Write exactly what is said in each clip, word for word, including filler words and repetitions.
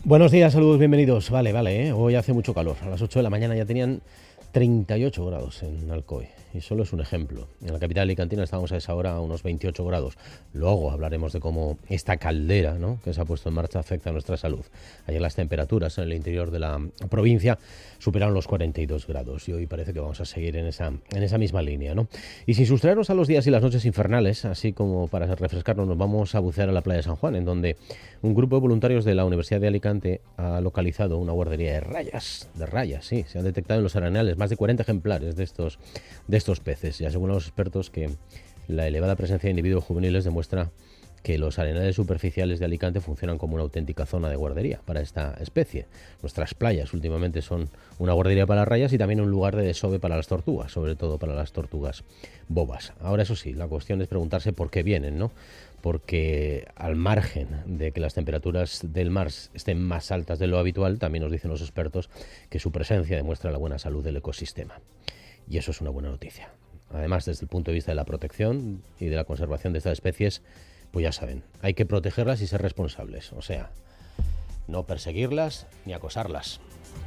Buenos días, saludos, bienvenidos. Vale, vale, ¿eh? Hoy hace mucho calor. A las ocho de la mañana ya tenían treinta y ocho grados en Alcoy. Y solo es un ejemplo. En la capital alicantina estábamos a esa hora a unos veintiocho grados. Luego hablaremos de cómo esta caldera, ¿no?, que se ha puesto en marcha afecta a nuestra salud. Ayer las temperaturas en el interior de la provincia superaron los cuarenta y dos grados y hoy parece que vamos a seguir en esa, en esa misma línea, ¿no? Y sin sustraernos a los días y las noches infernales, así como para refrescarnos, nos vamos a bucear a la playa de San Juan, en donde un grupo de voluntarios de la Universidad de Alicante ha localizado una guardería de rayas, de rayas, sí. Se han detectado en los arenales más de cuarenta ejemplares de estos, de estos peces, y aseguran los expertos que la elevada presencia de individuos juveniles demuestra que los arenales superficiales de Alicante funcionan como una auténtica zona de guardería para esta especie. Nuestras playas últimamente son una guardería para las rayas y también un lugar de desove para las tortugas, sobre todo para las tortugas bobas. Ahora, eso sí, la cuestión es preguntarse por qué vienen, ¿no? Porque al margen de que las temperaturas del mar estén más altas de lo habitual, también nos dicen los expertos que su presencia demuestra la buena salud del ecosistema. Y eso es una buena noticia. Además, desde el punto de vista de la protección y de la conservación de estas especies, pues ya saben, hay que protegerlas y ser responsables. O sea, no perseguirlas ni acosarlas.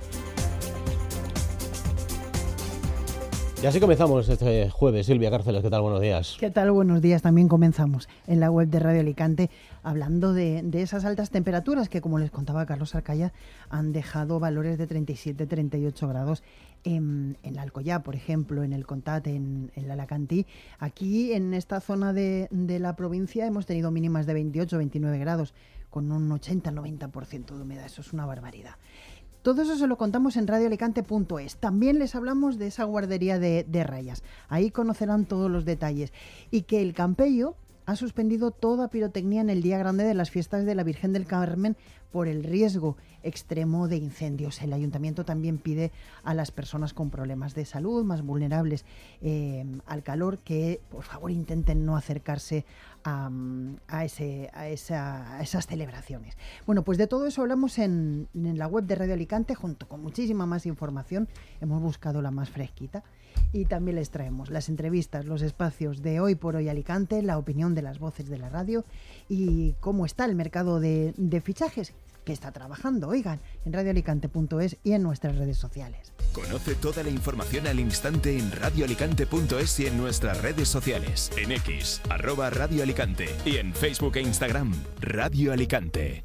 Y así comenzamos este jueves. Silvia Cárceles, ¿qué tal? Buenos días. ¿Qué tal? Buenos días. También comenzamos en la web de Radio Alicante hablando de, de esas altas temperaturas que, como les contaba Carlos Arcaya, han dejado valores de treinta y siete, treinta y ocho grados en, en la Alcoyá, por ejemplo, en el Contat, en, en la Alacantí. Aquí, en esta zona de, de la provincia, hemos tenido mínimas de veintiocho, veintinueve grados, con un ochenta al noventa por ciento de humedad. Eso es una barbaridad. Todo eso se lo contamos en radio alicante punto es. También les hablamos de esa guardería de, de rayas. Ahí conocerán todos los detalles. Y que el Campello ha suspendido toda pirotecnia en el día grande de las fiestas de la Virgen del Carmen por el riesgo extremo de incendios. El ayuntamiento también pide a las personas con problemas de salud, más vulnerables eh, al calor, que por favor intenten no acercarse a, a, ese, a, esa, a esas celebraciones. Bueno, pues de todo eso hablamos en, en la web de Radio Alicante, junto con muchísima más información. Hemos buscado la más fresquita. Y también les traemos las entrevistas, los espacios de Hoy por Hoy Alicante, la opinión de las voces de la radio y cómo está el mercado de, de fichajes que está trabajando, oigan, en radio alicante punto es y en nuestras redes sociales. Conoce toda la información al instante en radio alicante punto es y en nuestras redes sociales, en X, arroba Radio Alicante, y en Facebook e Instagram, Radio Alicante.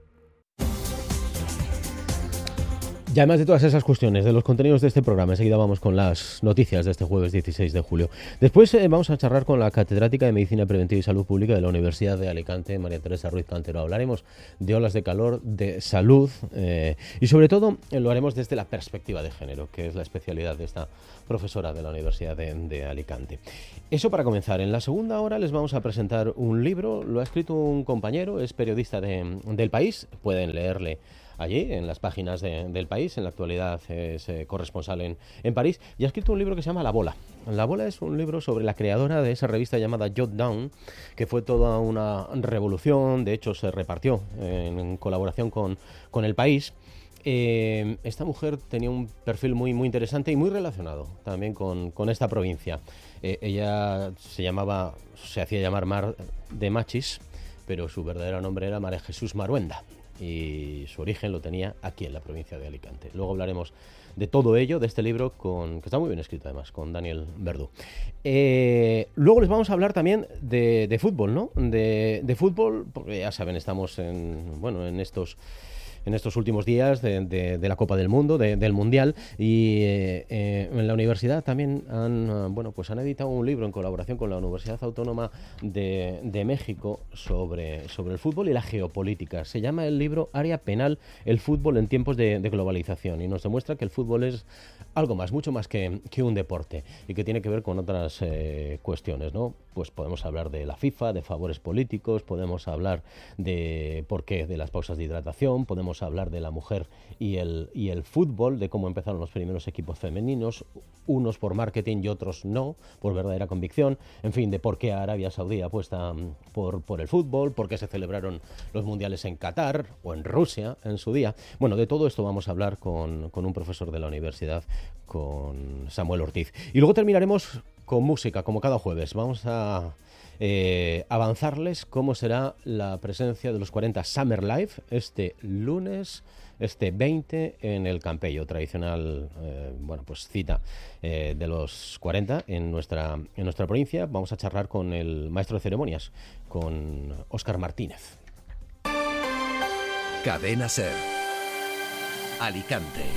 Y además de todas esas cuestiones, de los contenidos de este programa, enseguida vamos con las noticias de este jueves dieciséis de julio. Después eh, vamos a charlar con la catedrática de Medicina Preventiva y Salud Pública de la Universidad de Alicante, María Teresa Ruiz Cantero. Hablaremos de olas de calor, de salud eh, y sobre todo eh, lo haremos desde la perspectiva de género, que es la especialidad de esta profesora de la Universidad de, de Alicante. Eso para comenzar. En la segunda hora les vamos a presentar un libro, lo ha escrito un compañero, es periodista de, del País, pueden leerle allí, en las páginas de, del País. En la actualidad es eh, corresponsal en, en París y ha escrito un libro que se llama La Bola. La Bola es un libro sobre la creadora de esa revista llamada Jot Down, que fue toda una revolución. De hecho, se repartió en, en colaboración con, con El País. Eh, esta mujer tenía un perfil muy, muy interesante y muy relacionado también con, con esta provincia. Eh, ella se llamaba, se hacía llamar Mar de Machis, pero su verdadero nombre era María Jesús Maruenda, y su origen lo tenía aquí en la provincia de Alicante. Luego hablaremos de todo ello, de este libro, con, que está muy bien escrito además, con Daniel Verdú. Eh, luego les vamos a hablar también de, de fútbol, ¿no? De, de fútbol, porque ya saben, estamos en, bueno, en estos... en estos últimos días de, de, de la Copa del Mundo, de, del Mundial, y eh, eh, en la universidad también han, bueno, pues han editado un libro en colaboración con la Universidad Autónoma de, de México sobre, sobre el fútbol y la geopolítica. Se llama el libro Área Penal, el fútbol en tiempos de, de globalización, y nos demuestra que el fútbol es algo más, mucho más que, que un deporte, y que tiene que ver con otras eh, cuestiones, ¿no? Pues podemos hablar de la FIFA, de favores políticos, podemos hablar de por qué, de las pausas de hidratación, podemos hablar de la mujer y el, y el fútbol, de cómo empezaron los primeros equipos femeninos, unos por marketing y otros no, por verdadera convicción, en fin, de por qué Arabia Saudí apuesta por, por el fútbol, por qué se celebraron los mundiales en Qatar o en Rusia en su día. Bueno, de todo esto vamos a hablar con, con un profesor de la universidad, con Samuel Ortiz. Y luego terminaremos con música, como cada jueves. Vamos a eh, avanzarles cómo será la presencia de los cuarenta Summer Live este lunes, este veinte, en el Campello, tradicional eh, bueno, pues cita eh, de los cuarenta en nuestra, en nuestra provincia. Vamos a charlar con el maestro de ceremonias, con Óscar Martínez. Cadena SER. Alicante.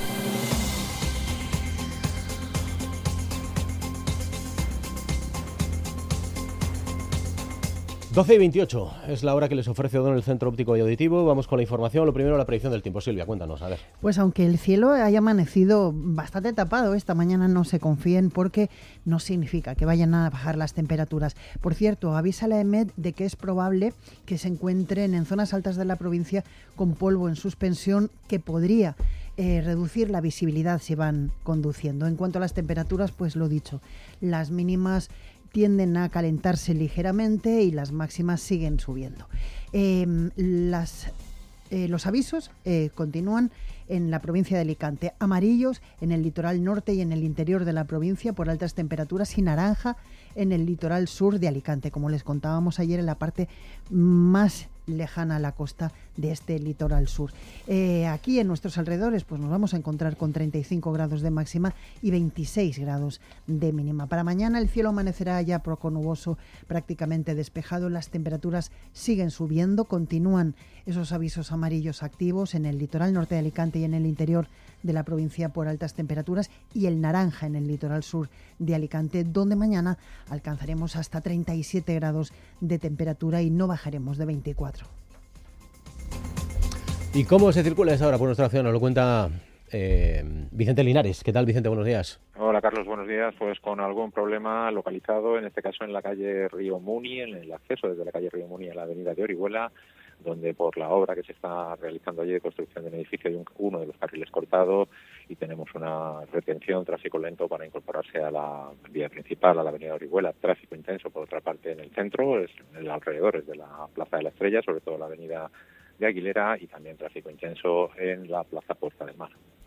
doce y veintiocho es la hora que les ofrece Odón el Centro Óptico y Auditivo. Vamos con la información. Lo primero, la predicción del tiempo. Silvia, cuéntanos, a ver. Pues aunque el cielo haya amanecido bastante tapado esta mañana, no se confíen porque no significa que vayan a bajar las temperaturas. Por cierto, avisa la EMET de que es probable que se encuentren en zonas altas de la provincia con polvo en suspensión que podría eh, reducir la visibilidad si van conduciendo. En cuanto a las temperaturas, pues lo dicho, las mínimas tienden a calentarse ligeramente y las máximas siguen subiendo. Eh, las, eh, los avisos eh, continúan en la provincia de Alicante, amarillos en el litoral norte y en el interior de la provincia por altas temperaturas y naranja en el litoral sur de Alicante, como les contábamos ayer, en la parte más lejana a la costa de este litoral sur. Eh, aquí en nuestros alrededores pues nos vamos a encontrar con treinta y cinco grados de máxima y veintiséis grados de mínima. Para mañana el cielo amanecerá ya poco nuboso, prácticamente despejado. Las temperaturas siguen subiendo, continúan esos avisos amarillos activos en el litoral norte de Alicante y en el interior de la provincia por altas temperaturas, y el naranja en el litoral sur de Alicante, donde mañana alcanzaremos hasta treinta y siete grados de temperatura y no bajaremos de veinticuatro. ¿Y cómo se circula esa hora por nuestra ciudad? Nos lo cuenta eh, Vicente Linares. ¿Qué tal, Vicente? Buenos días. Hola, Carlos. Buenos días. Pues con algún problema localizado, en este caso en la calle Río Muni, en el acceso desde la calle Río Muni a la avenida de Orihuela, donde por la obra que se está realizando allí de construcción de un edificio hay un, uno de los carriles cortado y tenemos una retención, tráfico lento para incorporarse a la vía principal, a la avenida Orihuela. Tráfico intenso, por otra parte, en el centro, es en los alrededores de la Plaza de la Estrella, sobre todo la avenida de Aguilera, y también tráfico intenso en la Plaza Puerta del Mar.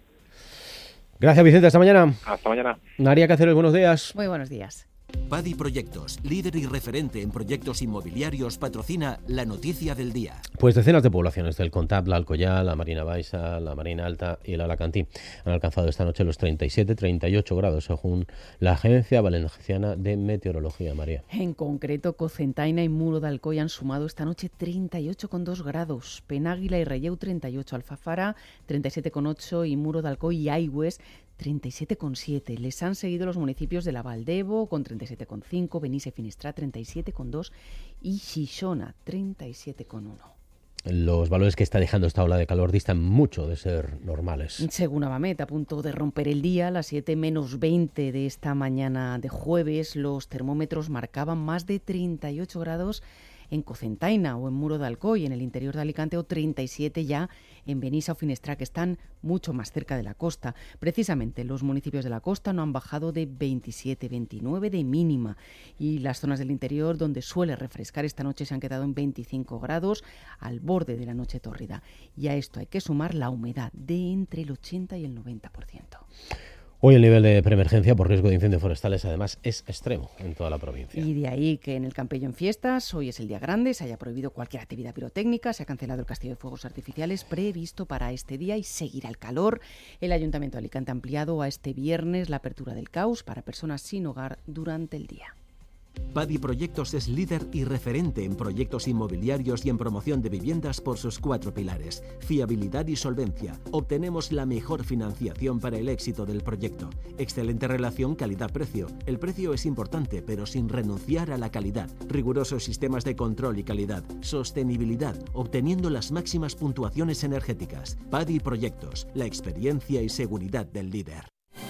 Gracias, Vicente. Hasta mañana. Hasta mañana. María Cáceres, buenos días. Muy buenos días. Padi Proyectos, líder y referente en proyectos inmobiliarios, patrocina la noticia del día. Pues decenas de poblaciones del Contab, la Alcoyal, la Marina Baixa, la Marina Alta y el Alacantí han alcanzado esta noche los treinta y siete treinta y ocho grados, según la Agencia Valenciana de Meteorología. María. En concreto, Cocentaina y Muro de Alcoy han sumado esta noche treinta y ocho coma dos grados, Penáguila y Relleu treinta y ocho, Alfafara treinta y siete coma ocho y Muro de Alcoy y Aigües treinta y siete coma siete. Les han seguido los municipios de la Valdevo con treinta y siete coma cinco, Benís y Finistrà treinta y siete coma dos y Xixona treinta y siete coma uno. Los valores que está dejando esta ola de calor distan mucho de ser normales. Según Avamet, a punto de romper el día, a las siete menos veinte de esta mañana de jueves, los termómetros marcaban más de treinta y ocho grados en Cocentaina o en Muro de Alcoy, en el interior de Alicante, o treinta y siete ya en Benissa o Finistrà, que están mucho más cerca de la costa. Precisamente los municipios de la costa no han bajado de veintisiete, veintinueve de mínima, y las zonas del interior, donde suele refrescar esta noche, se han quedado en veinticinco grados, al borde de la noche tórrida. Y a esto hay que sumar la humedad de entre el ochenta y el noventa por ciento. Hoy el nivel de preemergencia por riesgo de incendios forestales, además, es extremo en toda la provincia. Y de ahí que en el Campello en fiestas, hoy es el día grande, se haya prohibido cualquier actividad pirotécnica, se ha cancelado el castillo de fuegos artificiales previsto para este día y seguirá el calor. El Ayuntamiento de Alicante ha ampliado a este viernes la apertura del caus para personas sin hogar durante el día. Padi Proyectos es líder y referente en proyectos inmobiliarios y en promoción de viviendas por sus cuatro pilares: fiabilidad y solvencia. Obtenemos la mejor financiación para el éxito del proyecto. Excelente relación calidad-precio. El precio es importante, pero sin renunciar a la calidad. Rigurosos sistemas de control y calidad. Sostenibilidad, obteniendo las máximas puntuaciones energéticas. Padi Proyectos, la experiencia y seguridad del líder.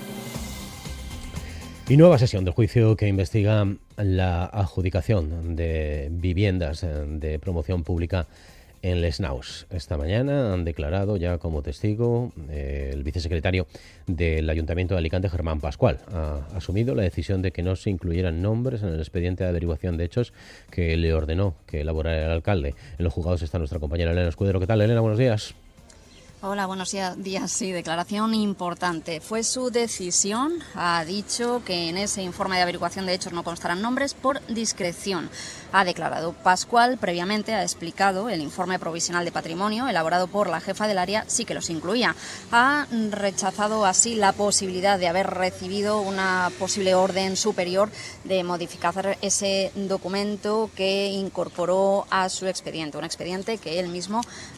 Y nueva sesión del juicio que investiga la adjudicación de viviendas de promoción pública en Les Naus. Esta mañana han declarado ya como testigo eh, el vicesecretario del Ayuntamiento de Alicante, Germán Pascual. Ha asumido la decisión de que no se incluyeran nombres en el expediente de averiguación de hechos que le ordenó que elaborara el alcalde. En los juzgados está nuestra compañera Elena Escudero. ¿Qué tal, Elena? Buenos días. Hola, buenos días. Sí, declaración importante. Fue su decisión, ha dicho que en ese informe de averiguación de hechos no constarán nombres por discreción. Ha declarado Pascual, previamente ha explicado el informe provisional de patrimonio elaborado por la jefa del área, sí que los incluía. Ha rechazado así la posibilidad de haber recibido una posible orden superior de modificar ese documento que incorporó a su expediente, un expediente que él mismo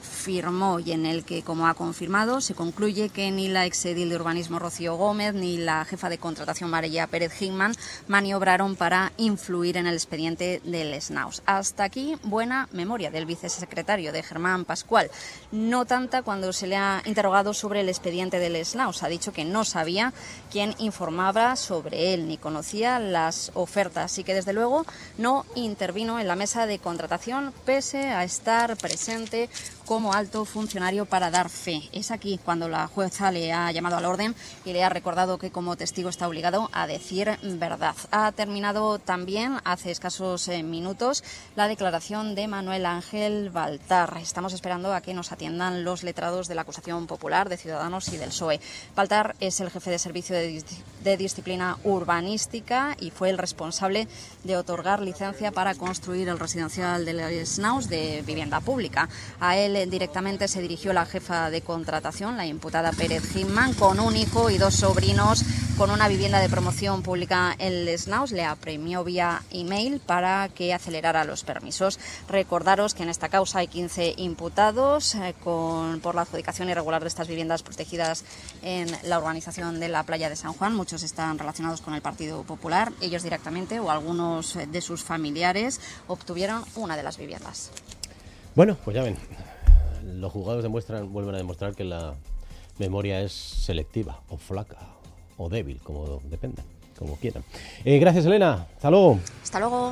firmó y en el que, como ha confirmado, se concluye que ni la exedil de urbanismo Rocío Gómez ni la jefa de contratación María Pérez Hickman maniobraron para influir en el expediente del S N A U S. Hasta aquí, buena memoria del vicesecretario de Germán Pascual. No tanta cuando se le ha interrogado sobre el expediente del S N A U S. Ha dicho que no sabía quién informaba sobre él ni conocía las ofertas y que, desde luego, no intervino en la mesa de contratación pese a estar presente como alto funcionario para dar fe. Es aquí cuando la jueza le ha llamado al orden y le ha recordado que como testigo está obligado a decir verdad. Ha terminado también hace escasos eh, minutos la declaración de Manuel Ángel Baltar. Estamos esperando a que nos atiendan los letrados de la acusación popular, de Ciudadanos y del P S O E. Baltar es el jefe de servicio de, de disciplina urbanística y fue el responsable de otorgar licencia para construir el residencial del S N A U S de vivienda pública. A él directamente se dirigió la jefa de contratación, la imputada Pérez Hickman, con un hijo y dos sobrinos, con una vivienda de promoción pública en el S N A U S. Le apremió vía email para que acelerara los permisos. Recordaros que en esta causa hay quince imputados eh, con, por la adjudicación irregular de estas viviendas protegidas en la urbanización de la Playa de San Juan. Muchos están relacionados con el Partido Popular. Ellos directamente o algunos de sus familiares obtuvieron una de las viviendas. Bueno, pues ya ven. Los juzgados demuestran, vuelven a demostrar que la memoria es selectiva, o flaca, o débil, como dependa, como quieran. Eh, gracias, Elena. Hasta luego. Hasta luego.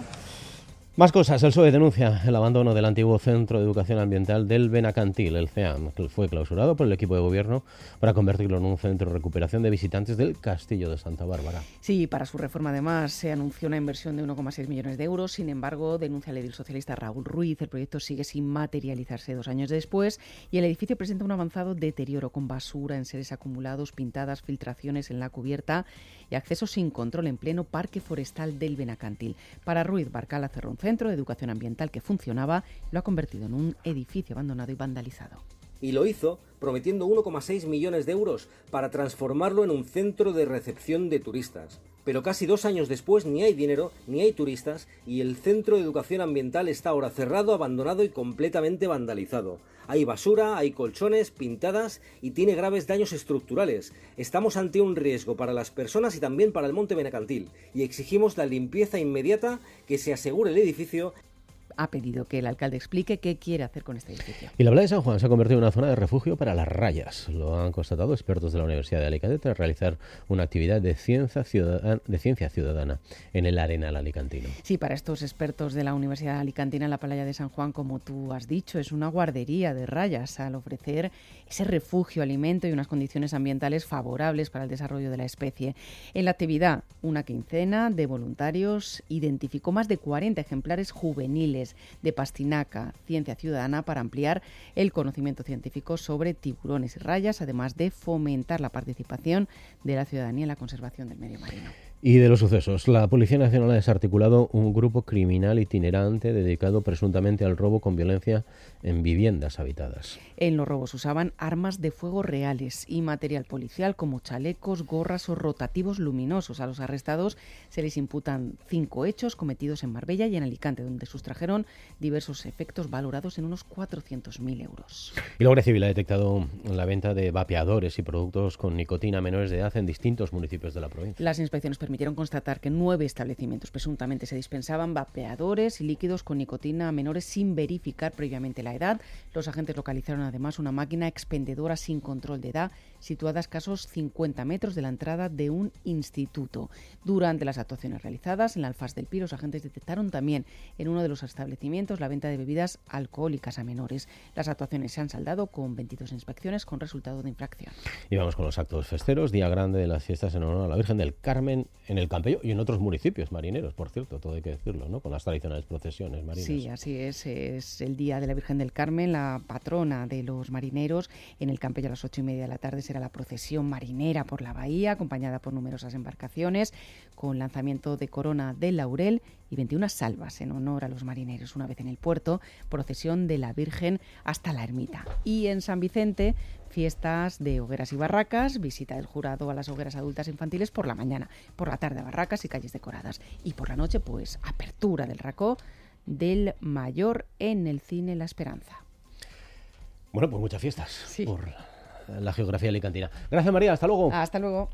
Más cosas. El P S O E denuncia el abandono del antiguo Centro de Educación Ambiental del Benacantil, el C E A M, que fue clausurado por el equipo de gobierno para convertirlo en un centro de recuperación de visitantes del Castillo de Santa Bárbara. Sí, para su reforma además se anunció una inversión de uno coma seis millones de euros. Sin embargo, denuncia el edil socialista Raúl Ruiz, el proyecto sigue sin materializarse dos años después y el edificio presenta un avanzado deterioro con basura, enseres acumulados, pintadas, filtraciones en la cubierta y acceso sin control en pleno parque forestal del Benacantil. Para Ruiz, Barcala cerró un centro de educación ambiental que funcionaba, lo ha convertido en un edificio abandonado y vandalizado. Y lo hizo prometiendo uno coma seis millones de euros para transformarlo en un centro de recepción de turistas. Pero casi dos años después ni hay dinero, ni hay turistas y el centro de educación ambiental está ahora cerrado, abandonado y completamente vandalizado. Hay basura, hay colchones, pintadas y tiene graves daños estructurales. Estamos ante un riesgo para las personas y también para el Monte Benacantil y exigimos la limpieza inmediata, que se asegure el edificio. Ha pedido que el alcalde explique qué quiere hacer con este edificio. Y la playa de San Juan se ha convertido en una zona de refugio para las rayas. Lo han constatado expertos de la Universidad de Alicante tras realizar una actividad de ciencia ciudadana, de ciencia ciudadana en el Arenal alicantino. Sí, para estos expertos de la Universidad Alicantina, la playa de San Juan, como tú has dicho, es una guardería de rayas al ofrecer ese refugio, alimento y unas condiciones ambientales favorables para el desarrollo de la especie. En la actividad, una quincena de voluntarios identificó más de cuarenta ejemplares juveniles de pastinaca, ciencia ciudadana, para ampliar el conocimiento científico sobre tiburones y rayas, además de fomentar la participación de la ciudadanía en la conservación del medio marino. Y de los sucesos, la Policía Nacional ha desarticulado un grupo criminal itinerante dedicado presuntamente al robo con violencia en viviendas habitadas. En los robos usaban armas de fuego reales y material policial como chalecos, gorras o rotativos luminosos. A los arrestados se les imputan cinco hechos cometidos en Marbella y en Alicante, donde sustrajeron diversos efectos valorados en unos cuatrocientos mil euros. Y la Guardia Civil ha detectado la venta de vapeadores y productos con nicotina a menores de edad en distintos municipios de la provincia. Las inspecciones permitieron constatar que en nueve establecimientos presuntamente se dispensaban vapeadores y líquidos con nicotina a menores sin verificar previamente la edad. Los agentes localizaron además una máquina expendedora sin control de edad situada a escasos cincuenta metros de la entrada de un instituto. Durante las actuaciones realizadas en la Alfaz del Pi, los agentes detectaron también en uno de los establecimientos la venta de bebidas alcohólicas a menores. Las actuaciones se han saldado con veintidós inspecciones con resultado de infracción. Y vamos con los actos festeros. Día grande de las fiestas en honor a la Virgen del Carmen en el Campello y en otros municipios marineros, por cierto, todo hay que decirlo, ¿no? Con las tradicionales procesiones marinas. Sí, así es. Es el Día de la Virgen del Carmen, la patrona de los marineros. En el Campello a las ocho y media de la tarde será la procesión marinera por la bahía, acompañada por numerosas embarcaciones, con lanzamiento de corona de laurel y veintiuna salvas en honor a los marineros. Una vez en el puerto, procesión de la Virgen hasta la ermita. Y en San Vicente, fiestas de hogueras y barracas, visita del jurado a las hogueras adultas infantiles por la mañana, por la tarde barracas y calles decoradas. Y por la noche, pues, apertura del racó del Mayor en el Cine La Esperanza. Bueno, pues muchas fiestas sí. por la geografía alicantina. Gracias, María, hasta luego. Hasta luego.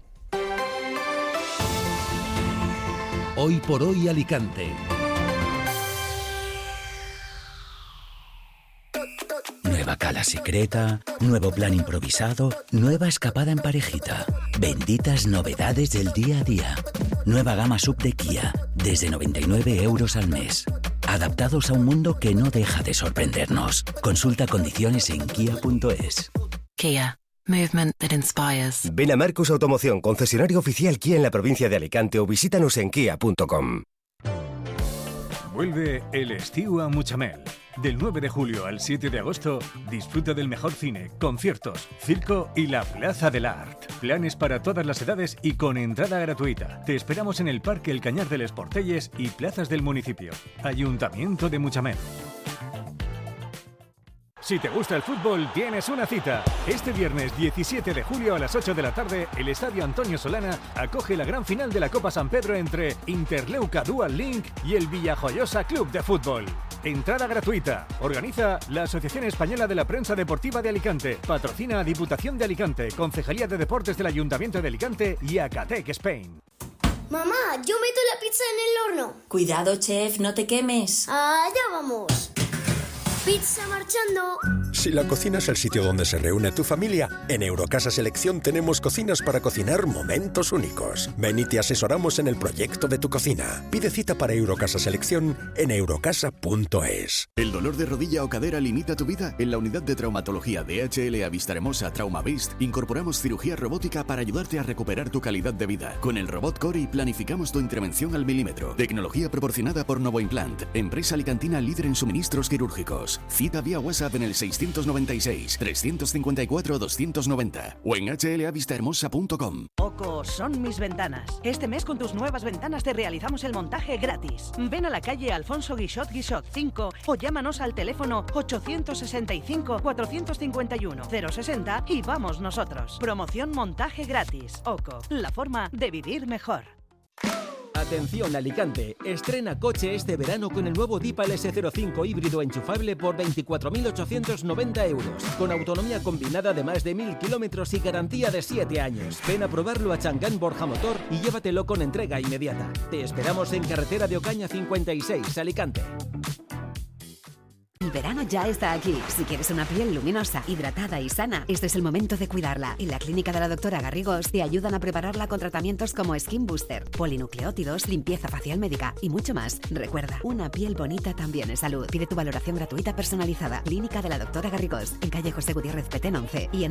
Hoy por hoy Alicante. Nueva cala secreta, nuevo plan improvisado, nueva escapada en parejita. Benditas novedades del día a día. Nueva gama sub de Kia, desde noventa y nueve euros al mes. Adaptados a un mundo que no deja de sorprendernos. Consulta condiciones en kia punto es. Kia. Movement that inspires. Ven a Marcus Automoción, concesionario oficial Kia en la provincia de Alicante, o visítanos en kia punto com. Vuelve el estiu a Mutxamel. Del nueve de julio al siete de agosto, disfruta del mejor cine, conciertos, circo y la Plaza del Art. Planes para todas las edades y con entrada gratuita. Te esperamos en el Parque El Cañar de les Portelles y plazas del municipio. Ayuntamiento de Mutxamel. Si te gusta el fútbol, tienes una cita. Este viernes diecisiete de julio a las ocho de la tarde, el Estadio Antonio Solana acoge la gran final de la Copa San Pedro entre Interleuca Dual Link y el Villajoyosa Club de Fútbol. Entrada gratuita. Organiza la Asociación Española de la Prensa Deportiva de Alicante. Patrocina a Diputación de Alicante, Concejalía de Deportes del Ayuntamiento de Alicante y Acatec Spain. Mamá, yo meto la pizza en el horno. Cuidado, chef, no te quemes. Allá vamos. Pizza marchando. Si la cocina es el sitio donde se reúne tu familia, en Eurocasa Selección tenemos cocinas para cocinar momentos únicos. Ven y te asesoramos en el proyecto de tu cocina. Pide cita para Eurocasa Selección en eurocasa punto es. ¿El dolor de rodilla o cadera limita tu vida? En la unidad de traumatología de H L A Vistahermosa TraumaVist incorporamos cirugía robótica para ayudarte a recuperar tu calidad de vida. Con el robot Cori planificamos tu intervención al milímetro. Tecnología proporcionada por Novoimplant, empresa alicantina líder en suministros quirúrgicos. Cita vía WhatsApp en el seiscientos noventa y seis, trescientos cincuenta y cuatro, doscientos noventa o en h l a vistahermosa punto com. Oco son mis ventanas. Este mes con tus nuevas ventanas te realizamos el montaje gratis. Ven a la calle Alfonso Guixot Guixot cinco o llámanos al teléfono ochocientos sesenta y cinco, cuatrocientos cincuenta y uno, cero sesenta y vamos nosotros. Promoción montaje gratis. Oco, la forma de vivir mejor. Atención Alicante, estrena coche este verano con el nuevo Deepal ese cero cinco híbrido enchufable por veinticuatro mil ochocientos noventa euros, con autonomía combinada de más de mil kilómetros y garantía de siete años. Ven a probarlo a Changán Borja Motor y llévatelo con entrega inmediata. Te esperamos en carretera de Ocaña cincuenta y seis, Alicante. El verano ya está aquí. Si quieres una piel luminosa, hidratada y sana, este es el momento de cuidarla. En la clínica de la doctora Garrigós te ayudan a prepararla con tratamientos como Skin Booster, polinucleótidos, limpieza facial médica y mucho más. Recuerda, una piel bonita también es salud. Pide tu valoración gratuita personalizada. Clínica de la doctora Garrigós, en calle José Gutiérrez Petén once y en